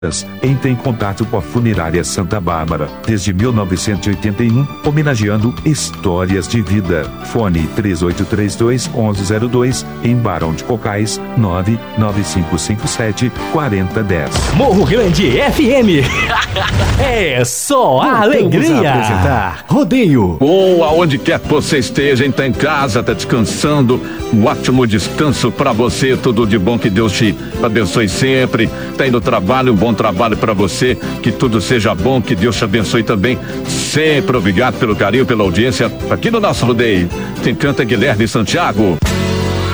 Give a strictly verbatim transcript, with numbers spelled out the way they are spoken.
Entre em contato com a Funerária Santa Bárbara, desde mil novecentos e oitenta e um, homenageando histórias de vida. Fone três oito três dois, onze zero dois, em Barão de Cocais, nove nove cinco cinco sete, quatro zero um zero. Morro Grande F M. É só a alegria. Apresentar Rodeio. Ou aonde quer que você esteja, tá em casa, tá descansando, um ótimo descanso pra você, tudo de bom, que Deus te abençoe sempre. Tá indo no trabalho, um bom trabalho pra você, que tudo seja bom, que Deus te abençoe também. Sempre obrigado pelo carinho, pela audiência aqui no nosso rodeio. Quem canta é Guilherme Santiago.